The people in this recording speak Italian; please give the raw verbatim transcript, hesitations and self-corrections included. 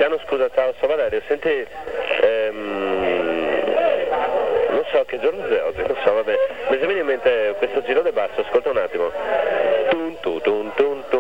Tiziano, scusa, ciao, sono Valerio, senti, ehm, non so che giorno è oggi, non so, vabbè, mi viene in mente questo giro de basso, ascolta un attimo. Tun, tu, tun, tun,